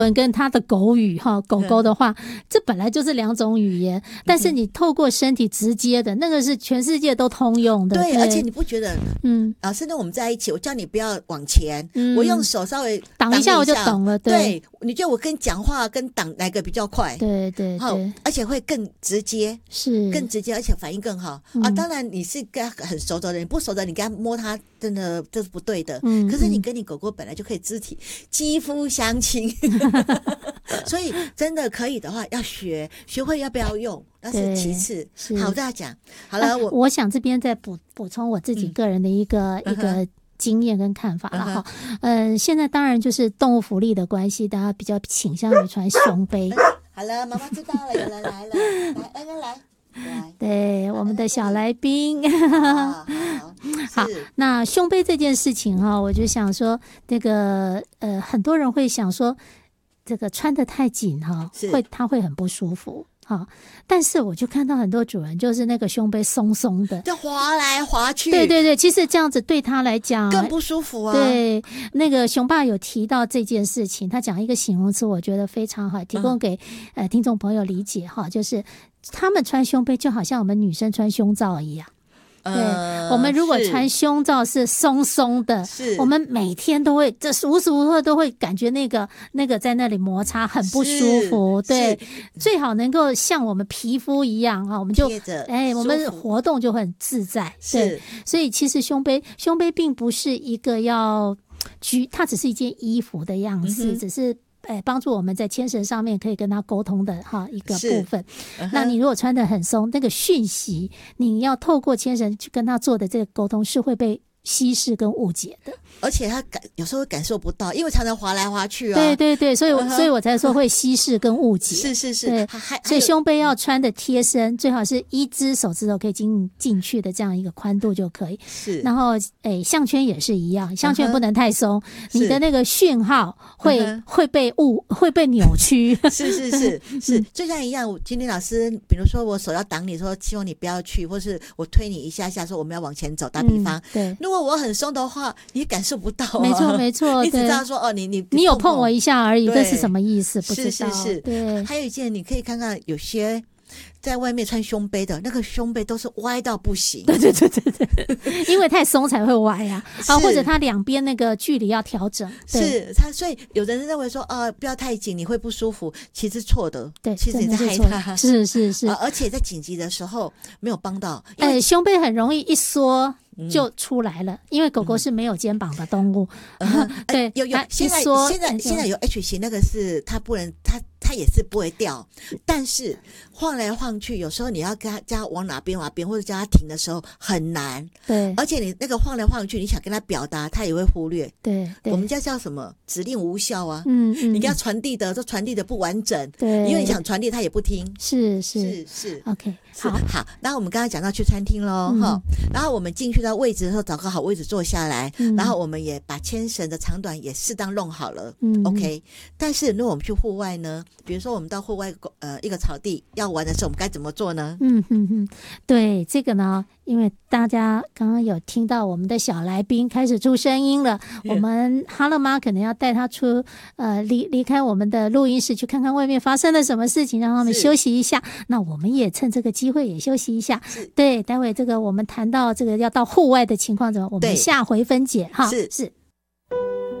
文跟他的狗语狗狗的话，这本来就是两种语言，但是你透过身体直接的那个是全世界都通用的。 对，而且你不觉得老师，那我们在一起，我叫你不要往前，我用手稍微挡一下我就懂了。 对，你觉得我跟讲话跟挡哪个比较快？ 对对对， 而且会更直接，是更直接，而且反应更好当然你是跟他很熟的人，不熟的你跟他摸他真的这是不对的。可是你跟你狗狗本来就可以肢体肌肤相亲所以真的可以的话要学会要不要用那是其次。好，我再讲好了。 我想这边再补充我自己个人的一个经验跟看法了现在当然就是动物福利的关系，大家比较倾向于穿胸背好了，妈妈知道了，有人来了，来恩恩来。 对，我们的小来宾好，那胸背这件事情我就想说那个很多人会想说这个穿得太紧他会很不舒服但是我就看到很多主人就是那个胸背松松的， 就滑来滑去。 对对对，其实这样子对他来讲更不舒服啊。 对，那个熊爸有提到这件事情，他讲一个形容词，我觉得非常好，提供给听众朋友理解就是他们穿胸背就好像我们女生穿胸罩一样。对，我们如果穿胸罩是松松的，我们每天都会，这无时无刻都会感觉那个在那里摩擦很不舒服。对，最好能够像我们皮肤一样我们就我们活动就很自在。对，所以其实胸背并不是一个它只是一件衣服的样式，只是帮助我们在牵绳上面可以跟他沟通的一个部分。那你如果穿得很松，那个讯息你要透过牵绳去跟他做的这个沟通是会被稀释跟误解的， 而且他有时候感受不到，因为常常滑来滑去对对对，所以我才说会稀释跟误解。是对，所以胸背要穿的贴身，最好是一只手指头可以进去的这样一个宽度就可以。然后项圈也是一样，项圈不能太松，你的那个讯号会被扭曲。 是，就像一样，今天老师比如说我手要挡你说希望你不要去，或是我推你一下下说我们要往前走，打比方对， 如果我很松的话你感受不到没错你只知道说你有碰我一下而已，这是什么意思不知道。 是对。还有一件你可以看看有些在外面穿胸背的那个胸背都是歪到不行。 对，因为太松才会歪或者它两边那个距离要调整。 所以有的人认为说不要太紧你会不舒服，其实错的。 对， 其实你在害他。 是而且在紧急的时候没有帮到， 胸背很容易一缩就出来了，因为狗狗是没有肩膀的动物。对， 有现在有 H 型，那个是它不能它也是不会掉，但是晃来晃去有时候你要跟它叫它往哪边或者叫它停的时候很难。对，而且你那个晃来晃去你想跟它表达它也会忽略。对，我们叫什么指令无效你给它传递的都传递的不完整。对，因为你想传递它也不听。是 OK。 好，那我们刚刚讲到去餐厅咯然后我们进去到位置的时候找个好位置坐下来然后我们也把牵绳的长短也适当弄好了OK。 但是如果我们去户外呢，比如说我们到户外一个草地要玩的时候我们该怎么做呢？ 对，这个呢因为大家刚刚有听到我们的小来宾开始出声音了我们哈乐妈可能要带他出离开我们的录音室去看看外面发生了什么事情，让他们休息一下。那我们也趁这个机会也休息一下。对，待会这个我们谈到这个要到户外的情况怎么，我们下回分解。是